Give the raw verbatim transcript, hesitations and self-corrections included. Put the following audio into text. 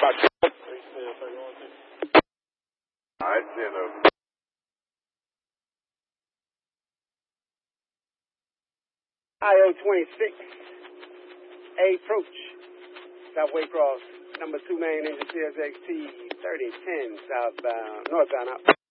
about you. All right, ten over. I O twenty-six, approach, Southway Cross, number two main engine T S X T thirty ten, southbound, northbound, out.